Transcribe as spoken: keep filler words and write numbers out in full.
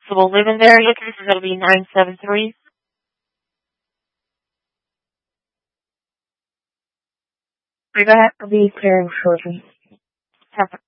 So we'll live in the area. This is going to be nine seven three. Go ahead. I'll be clearing shortly. Perfect.